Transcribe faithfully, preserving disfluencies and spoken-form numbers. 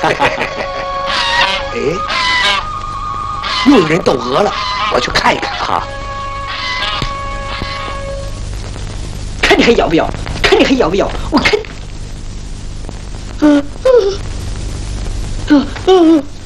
哎，又有人斗鹅了，我去看一看哈。看你还要不要？看你还要不要？我看。嗯嗯嗯嗯。